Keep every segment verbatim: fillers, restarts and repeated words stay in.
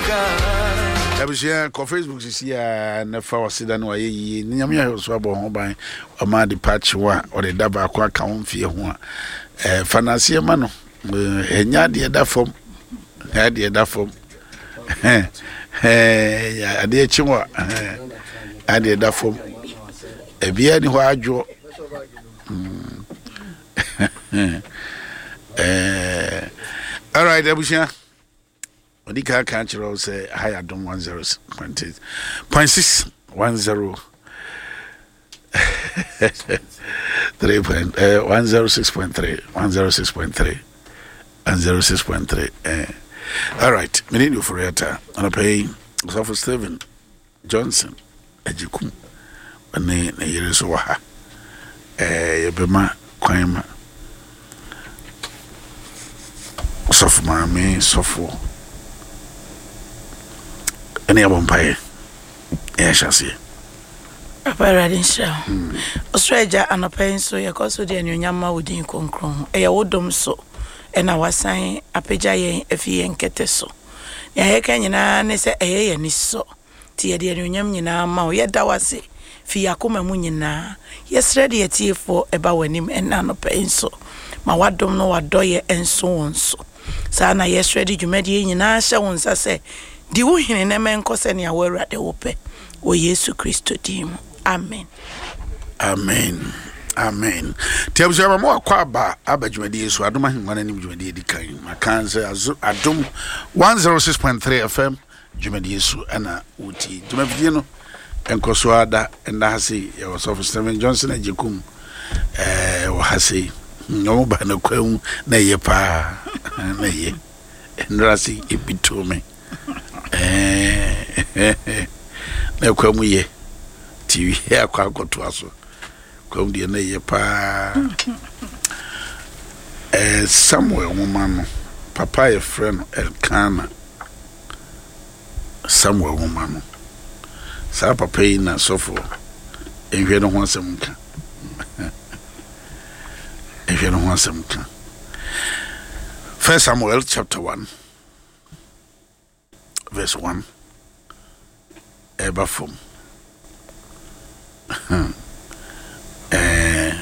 Abishia ko Facebook sisi ya na fa wasida no ayeyi nyame ya so abo ho ban ama de patch wa o de daba akwa ka ho fie ho a eh fanase ma no enya de da fom ya de da fom eh ya ade chi wa eh ade da fom e bia ni ho adwo eh all right Abishia Odika Kanchiro say higher dom one zero point eight point six one zero three point uh one zero six point three one zero six point three and zero six point three. Uh, all right, we need you for it. And I pay so for Stephen Johnson Ejikum and ne ne years wa eh yebema kwema so for me so for any abompaye eh shase aparadin sha Australia anapayin so yakoso de anyonyama wodin konkron e ya wodom so e na wasan apagya yen afie nkete so ya heka nyina ne se eye ye ni so ti ye de anyonyam nyina ma o ye da wase fi yakoma mu nyina yesre de yetiefo e ba wanim en anapayin so ma wadom no wadoye enso wonso sa na yesre de dwumade nyina hye wonsa se di wo hene na menko se ne awurade wo pe wo Yesu Kristo dim amen amen amen tiabuja ma mo akwa ba abadwumade Yesu adom ahengwana nim dwumade edi kan makan se adom one oh six point three F M dwumade Yesu ana wuti dwumade no enkoso ada enda hase ya wasof Stephen Johnson Ejikum eh wo hase no ba na kwam na ye pa na ye nrasi ebitome eh na kwamu ye ti ya kwa koto aso kwamu de na ye pa eh Samuel Womano papa ye friend Elkana Samuel Womano sa papa yi na sofo ehwe no ho asem ka ehwe no ho asem ka First Samuel chapter one verse one Ebafum eh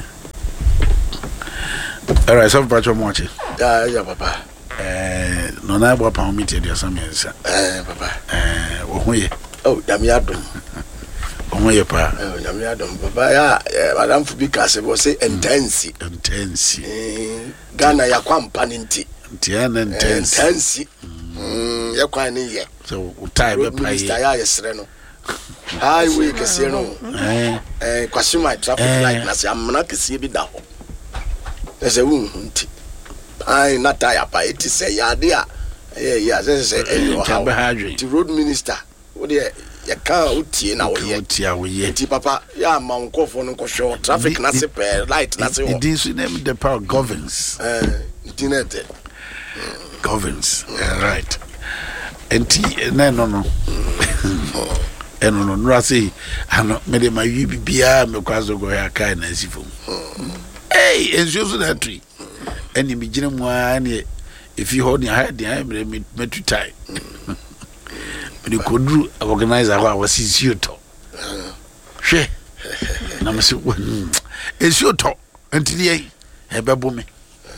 all right so pacho mochi yeah yeah papa eh no na bo pa meet dia samiensa eh papa eh wo hoye oh yami adom wo hoye pa eh yami adom papa ya madam fubi kase bo say intense intense eh Ghana ya kwampa nti nti ana intense intense mm ya kwa ni ye so utai be pa ye ya yesre no highway kese no eh eh kwasi my traffic light na se amna kese bi da ho ese wu nti ai na tire pa eti se ya de a eh ya se se enyo ha ti road minister wo de ya ka utie na wo ye utie wo ye ti papa ya ma nkofo no nkosho traffic na se pe light na se ho it is name the power governs eh internet governs right enti na no no eno no nrasi ano me de mayi bibia me kwazo go ya kai na sifo eh enzo so na tree eni mi gine mu ani ifi ho ni ha de ha me metutai me de kodru organizer ho awasisi to hwe na me se esi to enti de e bebo me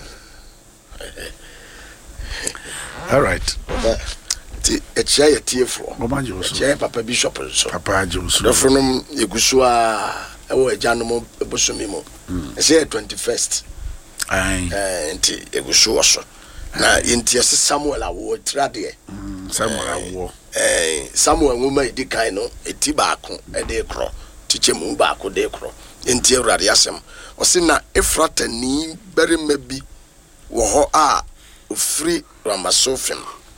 all right ti etia ye tiefo mama joso etia papa bishop so papa joso referendum yegusu a ewo ejanom ebosumi mo e say twenty-first ai eh nti yegusu oso na nti Samuel awo trade Samuel awo eh Samuel ngoma edi kan no eti baako e de kro tichemu baako de kro nti Awurade asem o se na Efrata ni berima bi wo ho a ofri Ramasofim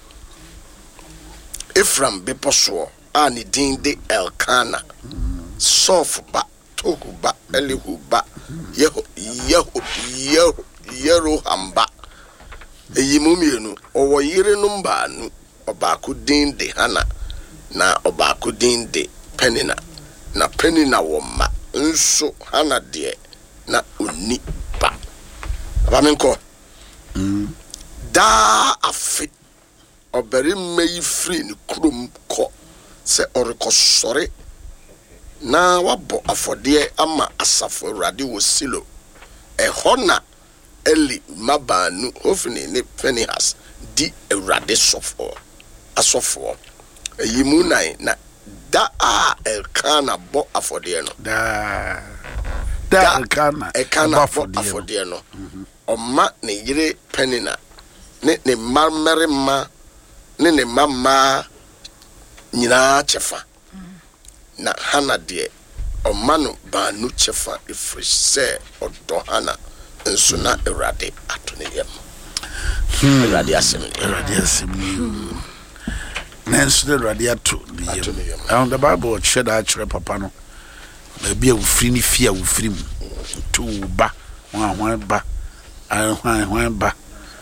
Ephraim beposo a ni din de Elkana Sofba Tohuba Elihuba Yeho Yeho Yeho Yerohamba eyimumienu owo yire numba nu obaako din de Hana na obaako din de Penina na Penina wo ma nso Hana de na oni ba abamenko mm da afi obere meyi free ni krom ko se orekosore na wabo afode ama asafo Awurade wo Silo e hona eli mabanu hofini ne Phinehas di Awurade sofo asofo yimu nan na da a Elkana bo afode no da da Elkana Elkana bo afode no oma ne yire Penina ne ne marmerema ne ne mama nyina chefa na Hana de oma no banu chefa ifrise odo Hana nso na Awurade atone yam Awurade asem Awurade asem Nancy the radiato and the Bible shed out your papa no be a free fear with free two ba one one ba and one one ba.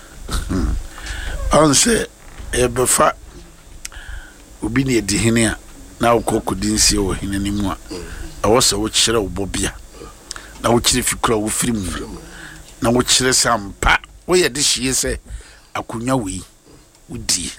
I say a befa will be near the Hinia now coco didn't see or hin anymore. I was a watch of Bobia. Now, which if you crow free now, which is some pa where this year say I could know we would dear.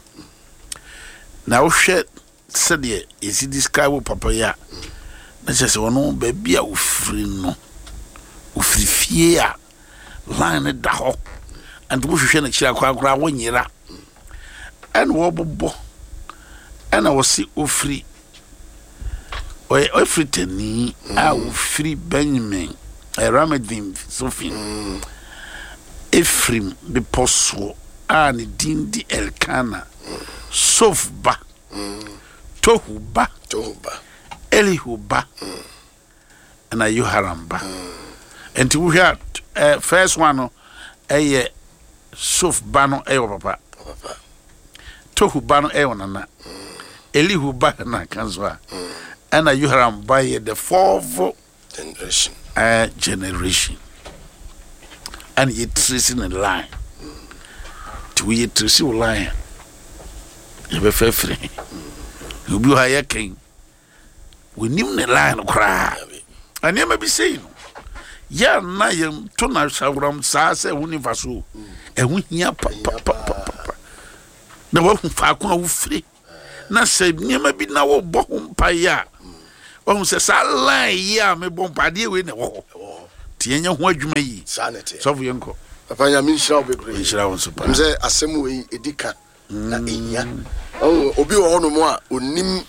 Now shed said ye is this guy with papa ya na just one baby a free no free fear line da ho and wo hwehwe na kira kwa kwa wonyira and wo bobo and I was see o free o o free tani a o free Benjamin a Ramadim Sofin Ephraim be poso a ni dindi Elkana Sofba, mm. Tohuba, Tohuba, Elihuba, mm. and a Yoharamba. Mm. And to hear uh, first one, a Sofbano, a papa, Tohubano, a nana, Elihuba, and a Kanswa, and a Yoharamba, the fourth generation, uh, generation, and ye tracing a line to ye trace a line. You be free. You be higher king. We knew the line cry. I never be saying, yeah, Nayam, Tona Shawram, Sasa, Universo, and we hear papa, papa. The one who Fakuna free. Na say, never be now a bomb paya. Oh, says, I lie, yeah, me bombardier with the wall. Tienya, what you may, sanity. So we uncle. Upon your mean shall be great. Shall I say, assembly, Edika. Na enya oh obi wo no mo a onim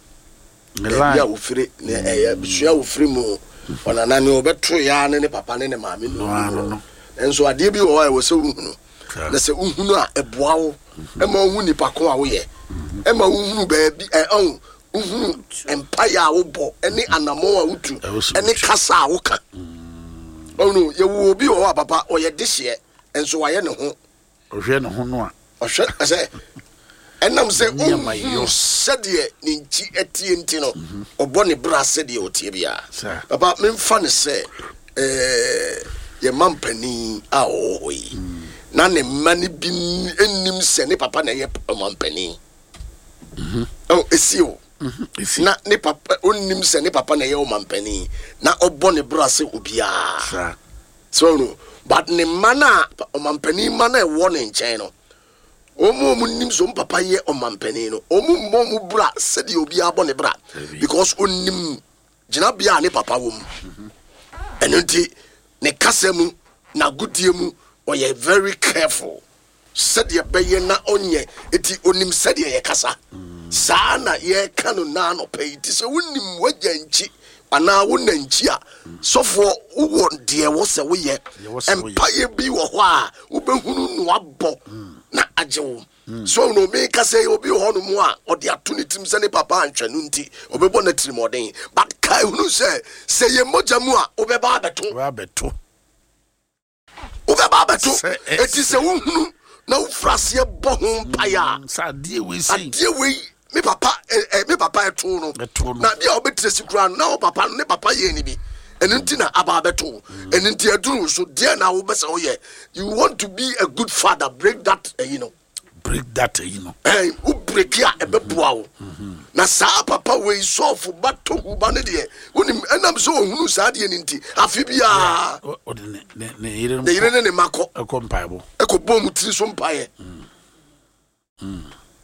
ya wo fire na eh bisua wo fire mu ona na ne obeto ya ne ne papa ne ne maame no enso ade bi wo a wo se uhunu na se uhunu a eboa wo e ma hu nipa ko a wo ye e ma uhunu ba bi eh on uhunu empire a wo bo ene anamo a wutu ene kasa a wo ka oh no ye wo obi wo a papa o ye dehye enso wa ye ne ho o hwe ne ho no a I say, and I'm saying, oh, my, you said ye, Ninchi etientino, or Bonnie Brass said ye, Otibia. About me, funny say, eh, ye mumpany, ah, oh, none a money bin, and him send papa na ye a mumpany. Oh, it's you. It's not ne papa, only send papa na ye o mumpany, not o Bonnie Brass ubia. So, no, but ne mana, o mumpany mana warning channel. Omo munim so papa ye omampani no omo mo bra said you obi abone bra because onim gina bia ne papa wom enunti ne kasemu na gudie mu oye very careful said ye beye na onye eti onim said ye kasa saa na ye kanu na no pay ti so onim wajanchi ana wonanchi a sofo wo de wo se wo ye empire bi wo ho a wo behunu no abo na ajewo so no me ka say obi ho no mu a odi atunitim se ne papa antwanu nti obebo na tirimodin but kai hunu say say ye moja mu a obeba abeto abeto obeba abeto eti se wohunu na ufrase bo ho paya sa die we say die we me papa eh, me papa eto no na bia obetresi kura na papa ne papa ye ni bi enunti na aba beto enunti aduru so dia na wo bese oye you want to be a good father break that uh, you know break that uh, you know eh u break ya ebeboa wo na sa papa we so for bato hu ba ne de unim enam so hunu sa de nti afi bia o de ne ne yire ne yire ne mako ekompaibo ekobom tiri so mpae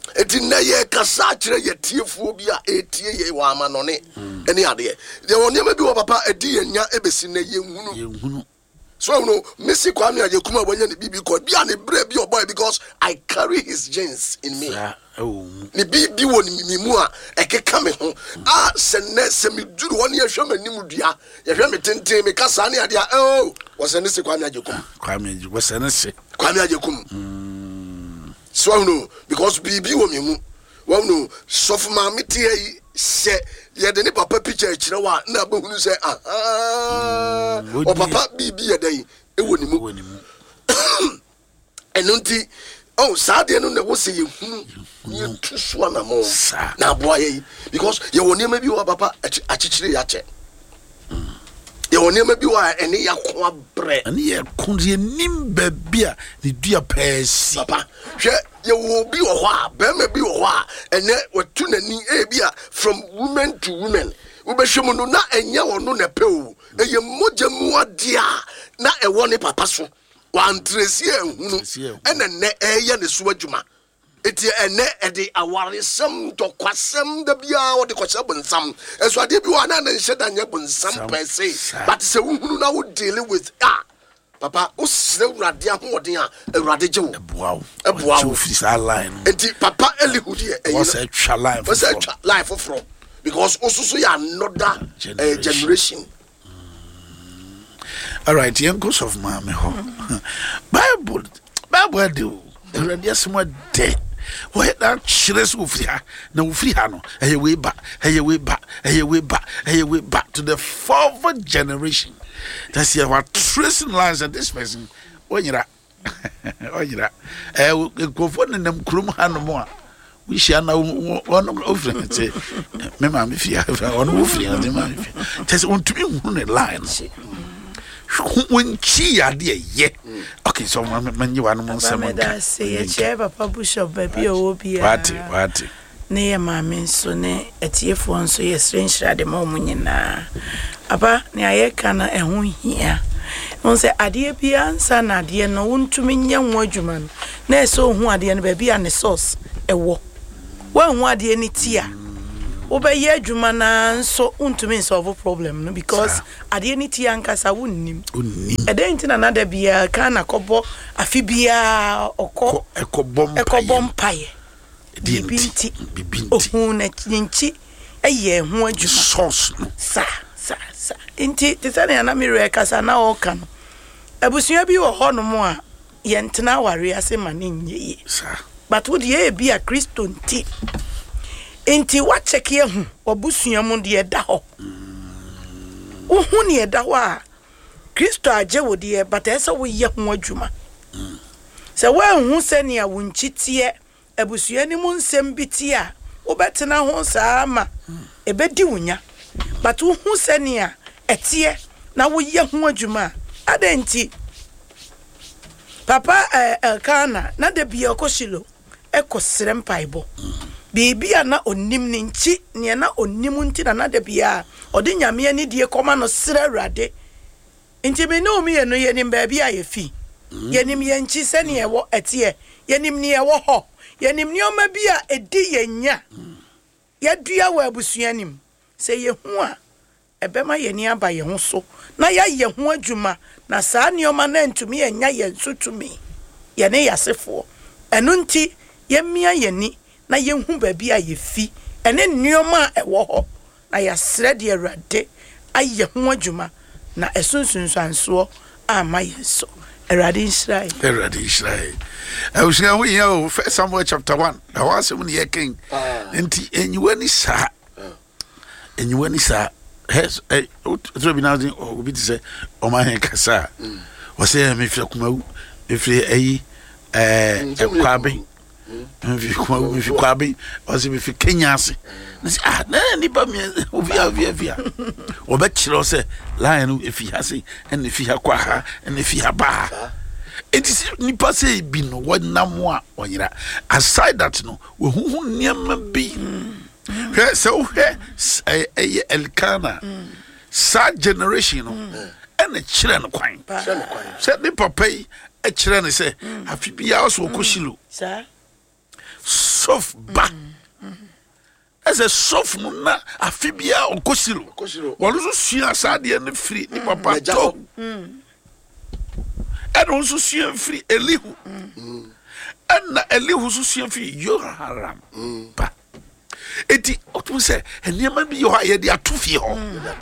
eti na ye kasa kire ye tiefuo bi a etie ye wa amanone ene ade de woni ma bi wo papa edi ye nya ebesi na ye hunu ye hunu so no Messi Kwame Ajekuma wanya ne bibi ko bia ne bre bi oboy because I carry his genes in me. Yeah, oh. Ne bibi woni mi mu a ekeka me ho. Ah sene se me duru woni ehwe manim dua. Ye hwe me tenten me kasa ne ade a oh was ne se Kwame Ajekuma. Kwame Ajekuma was ne se. Kwame Ajekuma. Mm. So no because bibi wo me mu. Wo no so for ma me tie se ye de ne papa picture kire wa na ba hunu se ah o papa bibi ye dey e woni mu enunti oh sade no na wo se ye hunu ye tuso na mo na boa ye because ye woni ma bi wa papa akikire ya che ye woni ma bi wa ene ya ko abre ene ye ko ye nimba bia ne dua pesi papa hwe ye wo bi wo ha be ma bi wo ha ene watu nani e bia from women to women wo be hwemu no na enya wono na pe o eye moja mu adia na e woni papa so wan tresi ehunu ene ne eye ne so adwuma eti ene e de awaresam to kwasam da bia wo de kwasam bonsam eso ade bi wa na na nheda nya bonsam pese but se wo hunu na wo deal with ah papa o sire urade ahoden a urade je wo eboa eboa wo fi sa line enti papa Elihu de e was a twa line was a twa line for from because osusu ya another generation, uh, generation. Mm. All right yankos of mama ho bible bible do urade asemo de wo that chires wo free ha na wo free ha no eye we ba eye we ba eye we ba eye we ba to the fourth generation. That's here what tracing lines at this person. Onyira. Onyira. Eh go for them krum hanom a. We share na one of say me ma me fia on wo free na me ma me fia. Just want to be on the line. When chi ade ye. Okay, so man you wan say man. I say e che papa bishop baby o bi a. What what ne ye ma me nso ne etiefo nso ye strange rade ma mu nyina aba ne ayeka na ehun hia won se ade bia ansa na ade no wontumi nya ho adwuma no na eso hu ade no ba bia ne source ewo wa hu ade ni tia wo be ye adwuma na nso wontumi solve problem no because ade ni tia nkasa wonnim wonnim e den tina na da bia kana kobo afi bia okọ ekobom ekobom paye bibinti bibinti ohun na chinchi eye ho adwuma source sa sa sa inti tisane na mire kasa na o ka no abusua bi wo ho no mo a ye ntena ware ase ma ne nyeye sa but wo de bi a Kristo nti inti wa check ye hu obusua mu de da ho ohun ne da ho a Kristo aje wo de but esa wo ye ho adwuma se wa hu se ne a wo nchitie abusua ni mu nsem biti a obetena ho saa ma ebedi wunya but wo hu se ne a etie na wo ye ho adwuma adenti papa Elkana na de bia koshilo ekosere mpaibo bibia na onim ni nchi ne na onim nti na de bia odi nyame ani die koma no sere awrade nti me no mi ye no ye nim ba bia ye fi ye nim ye nchi se ne ye wo etie ye nim ne ye wo ho ye nim ne oma bia edi ye nya ye dua wa abusua nim se ye hu a ebema ye ni aba ye ho so na ya ye ho adwuma na saa ne oma na ntumi ye nya ye nsutumi ye ne yasefo enu nti ye mia ye ni na ye hu ba bia ye fi ene nneoma ewo ho na ya sre de awrade aye ho adwuma na esunsunsanso ama ye so awrade nshrai awrade nshrai I was going we know First Samuel chapter one. I was when ye king enti enyiwani sa enyiwani sa has eh to be now o bi say o ma hen kasa o say me fi kuma me fi ayi eh kwabe me fi kuma me fi kwabe o say me fi Kenya ase ah na ni ba me o via via via o be kire say lion e fi ase en fi ha kwa ha en fi ha ba it is nipa say bi no wonam a onyira aside that no we hu niam bi hwe so hwe eh Elkana sa generation no and a chire no kwan say the papa e chire no say afi bia so koshilo sa soft ba as a soft na afibia okosiro wonu so sua saade ne free ni papa to and also sua free Elihu and Elihu so sua free Yoram ba eti otu se eniema bi yo aye de atofie ho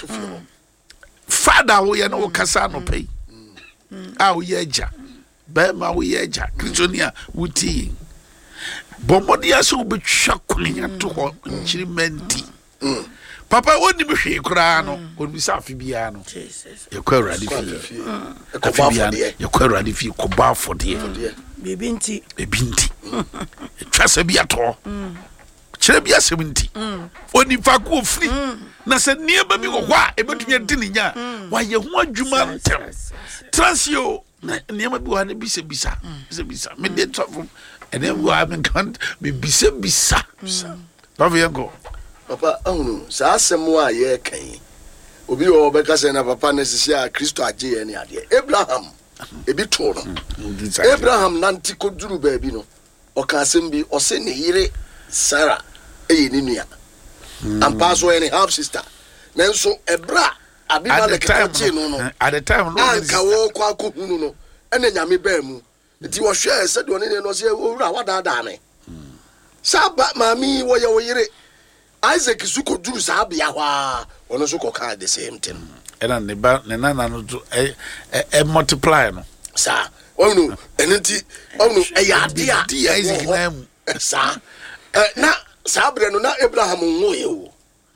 father wo ye no kasa no pay ah wo ye eja ba ma wo ye eja kristonia wuti bombodia so betwa kunya to ho nchirimenti papa woni be hwe kura no woni bisa afibia no jesus yakwa radi fi afibia yakwa radi fi ko ba fode bebinti bebinti twasa bia to kire bia seventy oni fa ko free na se nieba bi ko kwa e betumi adi nya wa ye ho adwuma ntem transio na nieba bi wa na bisa bisa bisa bisa me dey travel and then we have can be bisa bisa love you go papa ahunu sa asemo a ye kan obi o be ka se na papa na sisi a Kristo age ye ne ade Abraham ebi to no Abraham nanti ko duru ba bi no o ka asem bi o se ne yire Sarah eh ni nua and pass when half sister nanso ebra Abimelech kachi no no at the time no anka wo kwa ko hunu no ene nyame ba mu nti wo hwe se de oni ne no se owura wada da me saba mami wo ye wo yire Isaac suko duru sa bia hwa ono suko ka the same thing ena ne ba ne nana no to e e multiply no sa onu enenti onu e ya dia di Isaac na mu sa na sabre no na Abraham nwoye wo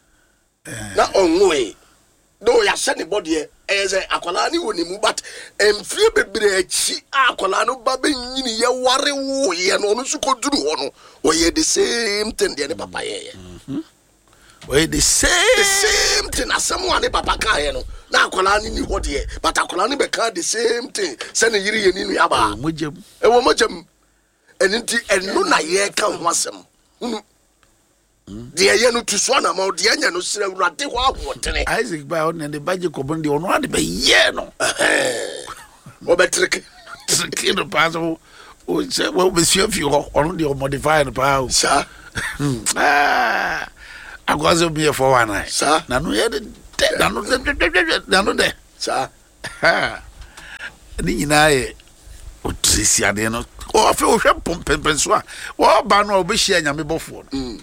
na onwoye do ya se ne body e ze akwala ni woni mu but emfie bebre achi akwala no ba benyini ye ware wo ye no no suko duru ho no wo ye the same thing de ne papa ye mhm wo the same the same thing asemo ane papa ka ye no na akwala ni ni ho de but akwala ni be ka the same thing se ne yiri ye ni nu ya ba mojam e wo mojam enenti enu na ye ka ho asem unu de ye no to so na ma de anya no sira urade ho ahotene Isaac ba on the baje ko bondi ono ade be ye no o be trick trick no pass o o se wo be sio fi ho ono de modify no pa sa ah agwazo be for one night sa na no ye de na no de na no de sa ha ni nyina ye o trisi ade no o afi o hwe pompenpenso a wo ba no o be hia nyame bofo no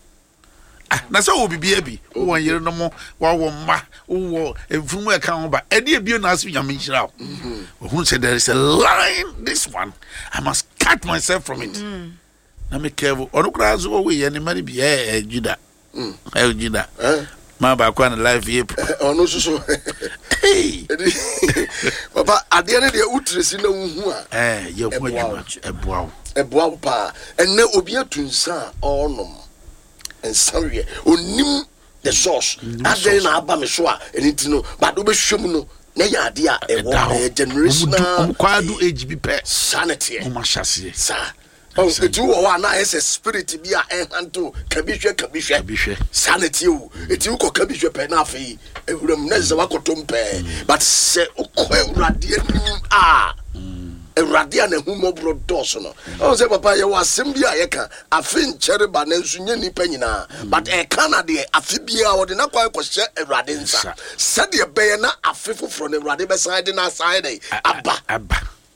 na so wo bibia bi wo yire no mo wa wo ma wo enfumu e kan ho ba e de bio na asu nyame hira wo hu say there is a line this one I must cut myself from it na me careful onu kra zo wo ye ne mari bi eh juda eh juda eh ma ba kwa na life ye onu susu hey papa ade ne de utresi na hu a eh ye hu adwuma eboa eboa pa enne obi atunsa onom and sorry onim the source ade na aba me so a eniti no but do be hwem no na ya ade a ewo generational kwadu age bi pe sanity o ma hyase sa oh etu wo wa na ese spirit bi a enhanto kabihwe kabihwe kabihwe sanity o etu ko kabihwe pe na afei ewuram na ze wakotom pe but se ukọ ewurade anim a ewurade na humo bro dos no o se papa ye wasem bi a ye ka afi nchere ba na nsu nya nipa nyina but e kana de afi bi a wode na kwa ko hye ewurade nsa se de be ye na afi foforo na ewurade be side na side aba aba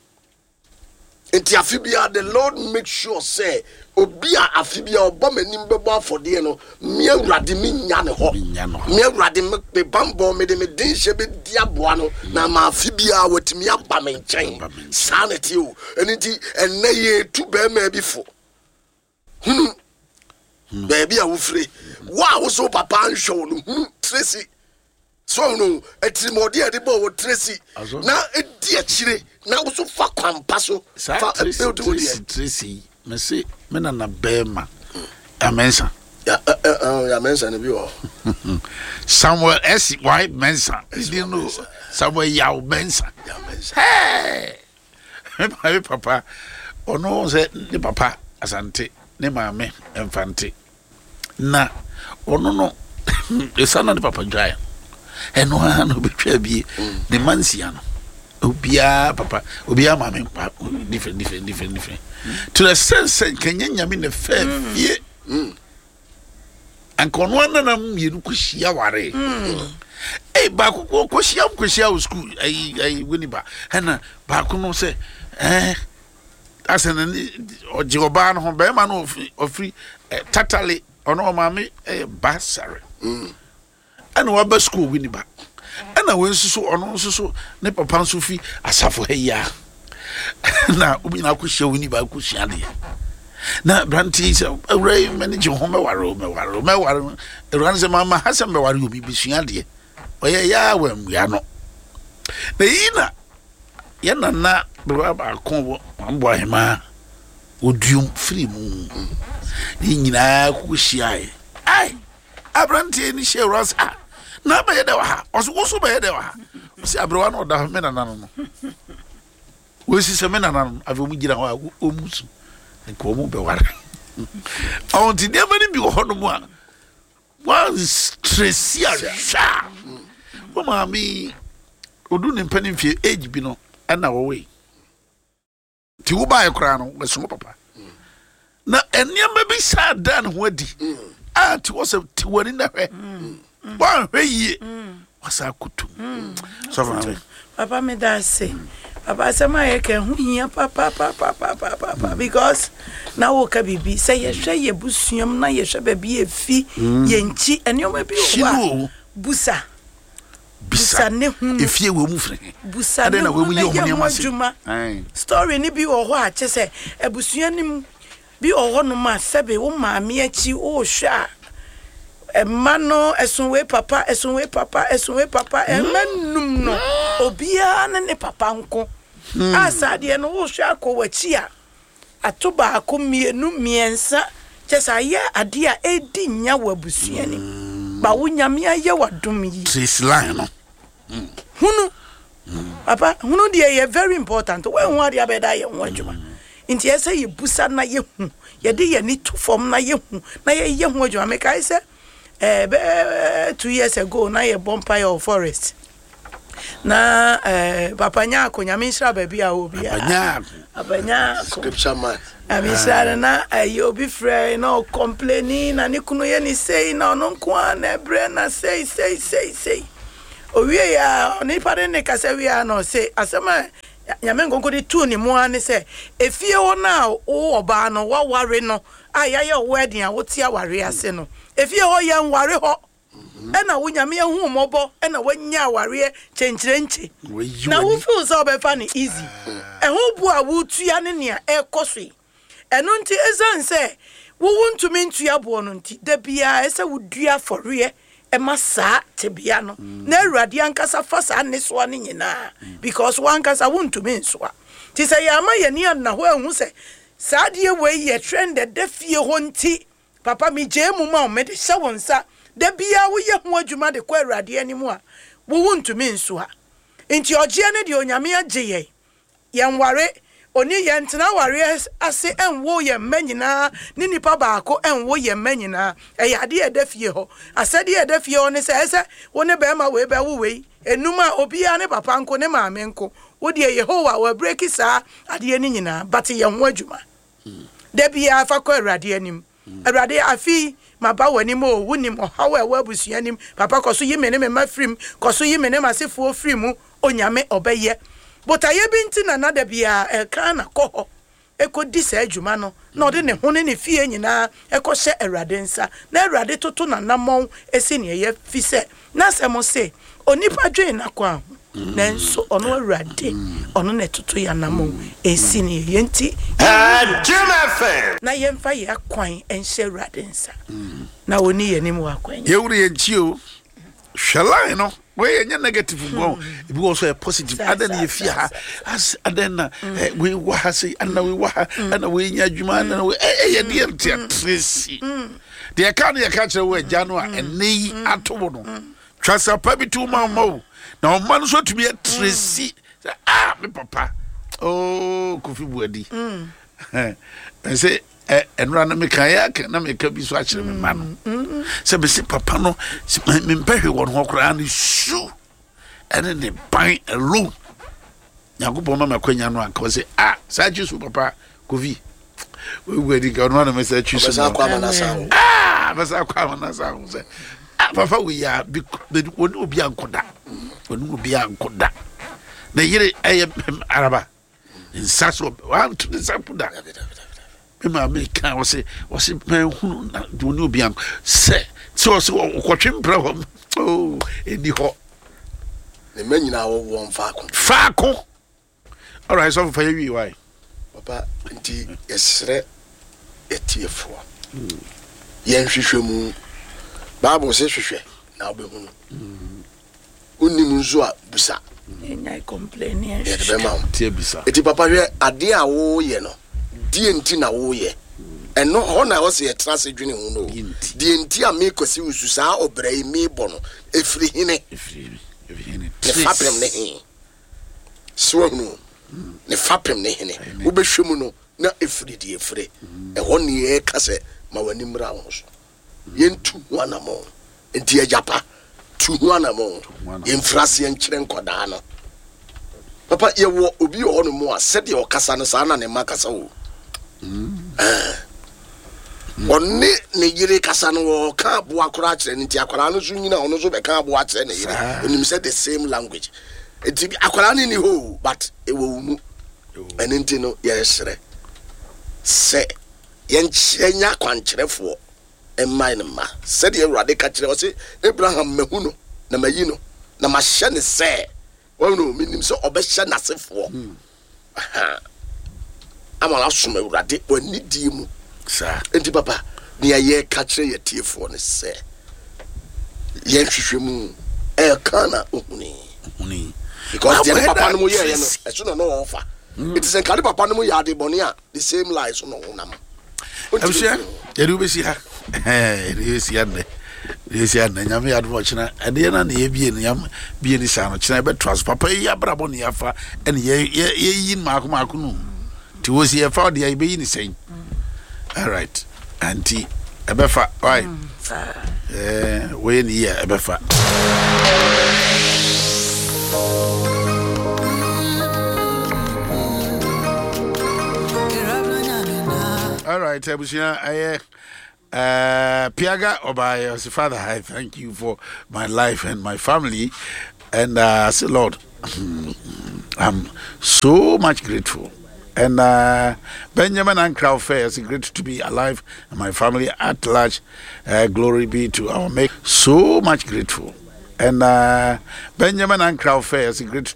enti afi bi a the Lord make sure say obi a afi bi a obo manim bebo afode no me ewurade mi nya ne ho me ewurade me bambo me de me din hye be dia boa no na ma afi bi a watimi aba me nchen sanity o enti enne ye tu be ma bi fo hunu baby a wo free wa wo so papa nhwo no hunu Tracy so no etimodi e de bo wo Tracy na edi akire na wo so fa kwampa so fa build wo die Tracy me say me na na bema amensa ya ya mensa ne bi wo Samuel S Y Mensa you know Samuel Yaw Mensa ya mensa hey my papa ono se ni papa asante ne maame enfante na ono no e sana ni papa dry eno ha no betwa bi ne mansia no Obia papa obia mama different different different different to the sense kenya nyame ne fa fie ankono ananam yenu kuhia ware eh ba ko kuhia kuhia school ai ai woni ba hana ba ko no se eh asana oje oba no ho be ma no ofri tatale ono mama eh basare ana wa ba school woni ba ana wensusu ono nsusu ne papa nsufi asafo heya na obi na akuhia woni ba akuhia de na branti se awrai manage ho me waro me waro me waro ran se mama hasa me waro obi bisua de oye ya wam ya no na yina ya na na bra ba kon ambo ahema odium free mu ni nyina akuhia ai abranti ni she rosa na ba yede wa ha oso oso ba yede wa ha si abrewa no da me na na no we si se me na na no ave mu gira ho omusu nko mu be wara on ti de mani bi ho no mu a wa stressia sha wo ma mi odu ne mpani mfie age bi no ana wo we ti wo ba ekra no we so papa na eniam bi sa dan ho adi a ti wo se ti wani na hwe Bon, hey, what's a kutu? So, Papa, me that say, Papa, say my can hear Papa, Papa, Papa, Papa, because now what be say ye share ye busium na ye shall be a fee, yenchi, and you may be busa. Busa ne if you will move busa then we will story ni bi or what say a busianim be or one ma sebe o ma me achi o sha. E mano esunwe papa esunwe papa esunwe papa e manum no obia na ne papa nko asade no wo hwa akọwachi a atoba akomie nu miensa chesa ye ade a edi nya wabusua ni ba wo nyame aye wadom yi this line no hunu papa hunu de ye very important we hu ade abeda ye hu adwuma nti ese ye busa na ye hu ye de ye ni to form na ye hu na ye ye hu adwuma me kai se eh two years ago na ye bonfire of forest na eh papa nya akonya minshra baby a obi a abanya scripture man amisara na ayi obi frɛ na complaining na ne kunu ye ni say na ono nko na bre na say say say say owie ya oni pare ne kasa wi a no say asema nyame nkonko de tu ni mo ani say efie wo na wo oba no wa ware no ayaye wedding a wote aware ase no efie ho ye nware ho ena wo nyame hu mobo ena wanya aware chenchirenchi na wo feel so be fa ni easy e ho bu a wo tua ne ne e kosoi eno nti ezan se wo wuntu mi ntua bo no nti da bia ese wo dua forre e masa tebia no na awurade ankasa fasa ne so ne nyina because wan kasa wuntu mi nsoa ti se ya ma ye ne na ho ehu se sadie we ye trend de fie ho nti papa mi je mu ma o me de hye wonsa da bia wo ye ho adwuma de kwa awurade animu a wo wuntu mi nsoa nti ogie ne de onyame agye ye ye nware oni ye ntena ware ase enwo ye manyina ni nipa baako enwo ye manyina e yade e dafie ho asade e dafie ho ne se ese woni be ma we be wo we enuma obia ne papa nko ne maame nko wo de Yehowa wa break sa ade ni nyina but ye ho adwuma da bia afa ko awurade anim awurade afi maba wani mo wunim ohawe wa busuanim papa koso yime ne me mafrim koso yime ne masefo frimu onyame obeye but aye binti na nada bia e kan na ko ekodi sa adwuma no na ode ne hone ne fie nyina ekọ hye awurade nsa na awurade toto na namon esi ne ye fi se na semo se onipa dwen na kwa na nso ono awurade ono ne toto ya namon esi ne ye nti na ye mfa ye akwan enhye awurade nsa na oni ye nim wa kwan ye wure ye nchio hwelai no we nya negative go be also a positive adan ye fia ha as adan we wa ha say and we wa and we nya adwuma and we eh ye de tracy de ka no ye ka kire we agya no a enei atobo no twasa pa bi tu ma ma na o man so to be tracy ah me papa oh Kofi Buadi eh say eh enra na me kan ya na me ka bi so a kire me ma no se be se papa no me mpehwe won ho kra na shu ene ne ban alone Nyankopon ma makwanya no anka say ah sa chisu papa kovi we we di ka no na me say chisu Basa kwa manasa ah basa kwa manasa say ah papa we ya bi woni obi ankoda woni obi ankoda na yire eye araba insaso wa to the sapuda me ma me kan wo say wo say man hunu na woni obi anko say so so kwotwempra ho oh eni ho ne manyina wo won faako faako. All right, so for you why papa nti yesre etiefo yen hwehwemu Bible say hwehwe na obehunu unim nzo a busa enya complain yen ye be ma tie bisa eti papa hwe ade a wo ye no die nti na wo ye eno ho na wo se yetra se dwene hu no die nti a me kwasi ususa obrai me bo no efiri hine efiri efiri hine ne fapem ne hin so no ne fapem ne hine wo behwemu no na efiri die efiri e ho ne e kase ma wani mra ho so yentu wana mo enti ajapa tu wana mo yemfrase yenkyere nkoda no papa ye wo obi ho no mo a sede o kasa no sa na ne makasa wo Oni ne yire kasa no ka bo akora akere nti akora no so nyina ono so be ka bo akere ne yire onim say the same language enti akora ne ni ho but e wo mu enenti no yesre se yenkyenya kwankyerefo emman ma se de Awurade ka kire o se Abraham mahu no na mayi no na ma hye ne se wo no minim se obehye nasefo aha amala so ma Awurade oni di mu sa enti papa ni aye ka kire ye tiefo ne se ye hwehwemu e kana ohuni ohuni because the papa no mo ye ye no e so no no offer it is en kale papa no mo ya de boni a the same lies no nam I'm sure you do be see ha eh you see ande you see ande nyame ya do china ade na na ye bie no yam bie ni sa no china be trust papa ya brabo ne yafa ene ye ye yin maako maako no ti wo si ye fa de ye be yin sen. All right, auntie, ebefa, why? Eh, we ni ya ebefa. All right, Ebusia, I uh Piaga Obaye, as father, I thank you for my life and my family, and uh, say, Lord, I'm so much grateful. And uh, Benjamin and Crow Fair, it's great to be alive and my family at large. Uh, glory be to our Maker. So much grateful. And uh, Benjamin and Crow Fair, it's great.